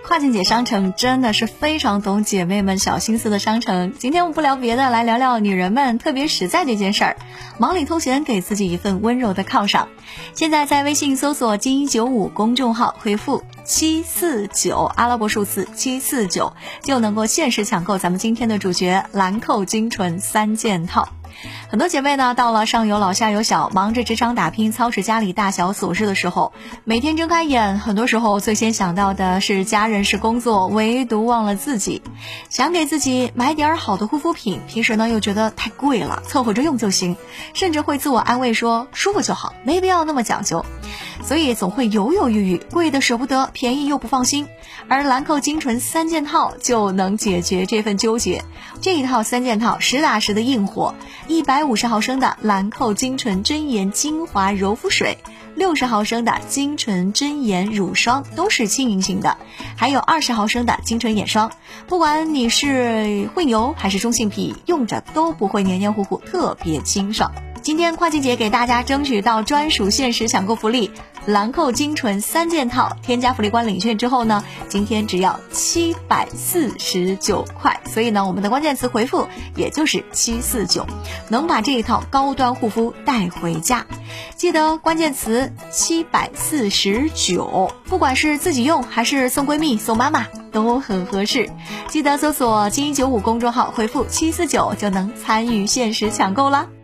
跨境姐商城真的是非常懂姐妹们小心思的商城。今天我们不聊别的，来聊聊女人们特别实在的一件事儿，忙里偷闲，给自己一份温柔的犒赏。现在在微信搜索金195公众号，回复749阿拉伯数字749，就能够限时抢购咱们今天的主角兰蔻精纯3件套。很多姐妹呢，到了上有老下有小，忙着职场打拼，操持家里大小琐事的时候，每天睁开眼，很多时候最先想到的是家人是工作，唯独忘了自己。想给自己买点好的护肤品，平时呢又觉得太贵了，凑合着用就行，甚至会自我安慰说舒服就好，没必要那么讲究。所以总会犹犹豫豫，贵的舍不得，便宜又不放心。而兰蔻精纯3件套就能解决这份纠结。这一套3件套实打实的硬货，150毫升的兰蔻精纯真颜精华柔肤水，60毫升的精纯真颜乳霜都是轻盈型的，还有20毫升的精纯眼霜。不管你是会油还是中性皮，用着都不会黏黏糊糊，特别清爽。今天跨境姐给大家争取到专属限时抢购福利，兰蔻精纯3件套，添加福利官领券之后呢，今天只要749块，所以呢我们的关键词回复也就是749，能把这一套高端护肤带回家。记得关键词749，不管是自己用还是送闺蜜送妈妈都很合适。记得搜索金195公众号，回复749就能参与限时抢购啦。